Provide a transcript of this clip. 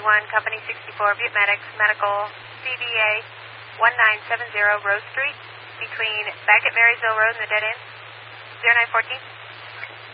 91, Company 64, Butte Medics, Medical, CDA 1970 Rose Street, between back at Marysville Road and the dead end. 0914.